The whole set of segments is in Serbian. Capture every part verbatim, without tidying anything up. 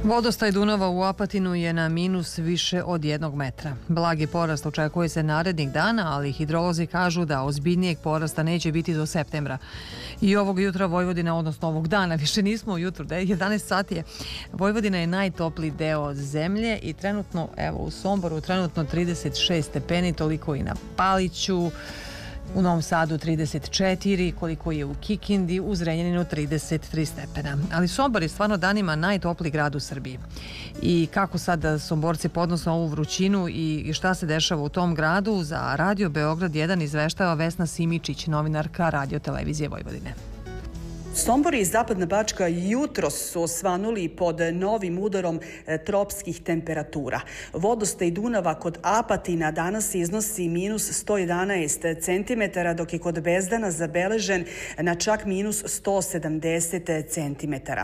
Vodostaj Dunava u Apatinu je na minus više od jednog metra. Blagi porast očekuje se narednih dana, ali hidrolozi kažu da ozbiljnijeg porasta neće biti do septembra. I ovog jutra Vojvodina, odnosno ovog dana, više nismo ujutru, jedanaest sati je. Vojvodina je najtopliji deo zemlje i trenutno, evo u Somboru, trenutno trideset šest stepeni, toliko i na Paliću. U Novom Sadu trideset četiri, koliko je u Kikindi, u Zrenjaninu trideset tri stepena. Ali Sombor je stvarno danima najtopliji grad u Srbiji. I kako sad Somborci podnose ovu vrućinu i šta se dešava u tom gradu, za Radio Beograd jedan izveštava Vesna Simičić, novinarka Radio televizije Vojvodine. Sombor i Zapadna Bačka jutros su osvanuli pod novim udarom tropskih temperatura. Vodostaj Dunava kod Apatina danas iznosi minus sto jedanaest centimetara, dok je kod Bezdana zabeležen na čak minus sto sedamdeset centimetara.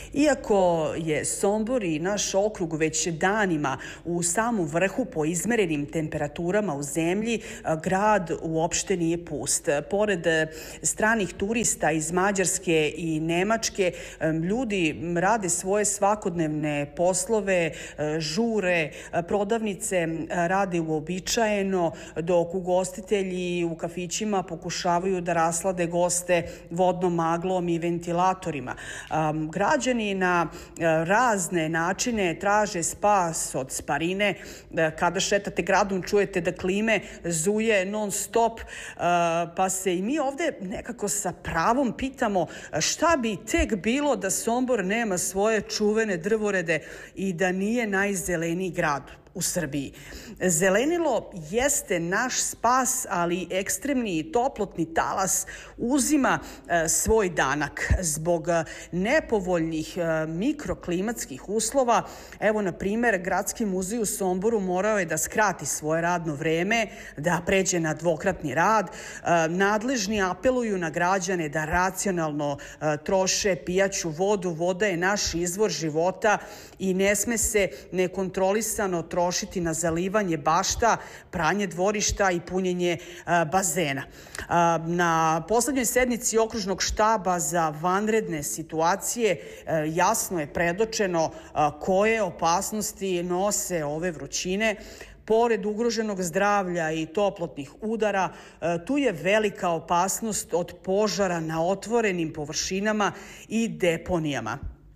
Iako je Sombor i naš okrug već danima u samom vrhu po izmerenim temperaturama u zemlji, grad uopšte nije pust. Pored stranih turista iz Mađarske i Nemačke, ljudi rade svoje svakodnevne poslove, žure, prodavnice rade uobičajeno, dok ugostitelji u kafićima pokušavaju da raslade goste vodnom maglom i ventilatorima. Građani na razne načine traže spas od sparine. Kada šetate gradom čujete da klime zuje non stop, pa se i mi ovde nekako sa pravom pitamo šta bi tek bilo da Sombor nema svoje čuvene drvorede i da nije najzeleniji grad u Srbiji. Zelenilo jeste naš spas, ali ekstremni toplotni talas uzima e, svoj danak. Zbog nepovoljnih e, mikroklimatskih uslova, evo na primer, Gradski muzej u Somboru morao je da skrati svoje radno vreme, da pređe na dvokratni rad. E, nadležni apeluju na građane da racionalno e, troše pijaću vodu. Voda je naš izvor života i ne sme se nekontrolisano trošiti na zalivanje bašta, pranje dvorišta i punjenje a, bazena. A, na poslednjoj sednici okružnog štaba za vanredne situacije a, jasno je predočeno a, koje opasnosti nose ove vrućine. Pored ugroženog zdravlja i toplotnih udara, tu je velika opasnost od požara na otvorenim površinama i deponijama.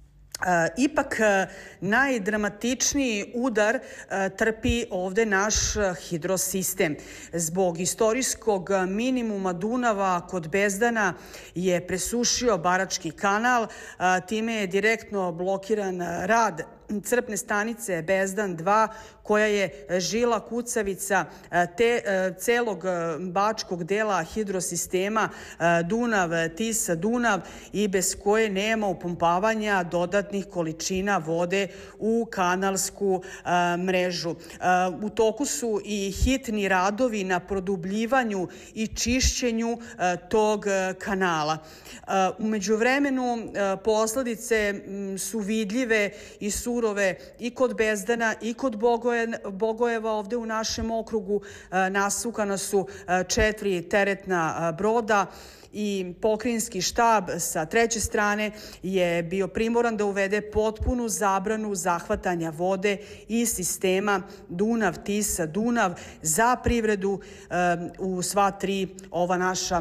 Ipak najdramatičniji udar trpi ovde naš hidrosistem. Zbog istorijskog minimuma Dunava kod Bezdana je presušio Barački kanal, time je direktno blokiran rad crpne stanice Bezdan dva, koja je žila kucavica te celog bačkog dela hidrosistema Dunav, Tisa, Dunav i bez koje nema upumpavanja dodatnih količina vode u kanalsku mrežu. U toku su i hitni radovi na produbljivanju i čišćenju tog kanala. U međuvremenu posledice su vidljive i surove i kod Bezdana i kod Bogojeva. Ovde u našem okrugu nasukana su četiri teretna broda i pokrajinski štab sa treće strane je bio primoran da uvede potpunu zabranu zahvatanja vode iz sistema Dunav, Tisa, Dunav za privredu u sva tri ova naša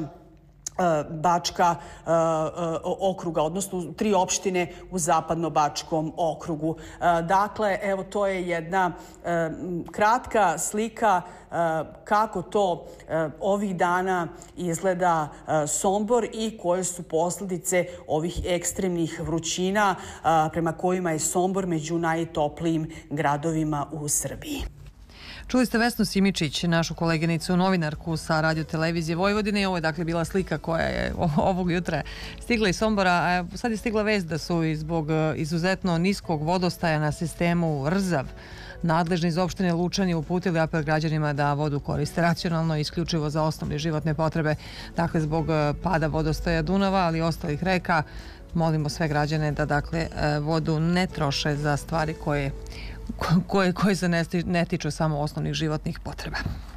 Bačka okruga, odnosno tri opštine u Zapadno-Bačkom okrugu. Dakle, evo to je jedna kratka slika kako to ovih dana izgleda Sombor i koje su posledice ovih ekstremnih vrućina prema kojima je Sombor među najtoplijim gradovima u Srbiji. Čuli ste Vesnu Simičić, našu koleginicu, novinarku sa Radio televizije Vojvodine, i ovo je dakle bila slika koja je ovog jutra stigla iz Sombora. A sad je stigla vest da su i zbog izuzetno niskog vodostaja na sistemu Rzav nadležni iz opštine Lučani uputili apel građanima da vodu koriste racionalno i isključivo za osnovne životne potrebe. Dakle, zbog pada vodostaja Dunava, ali i ostalih reka, molimo sve građane da dakle vodu ne troše za stvari koje, koje, koje se ne tiču samo osnovnih životnih potreba.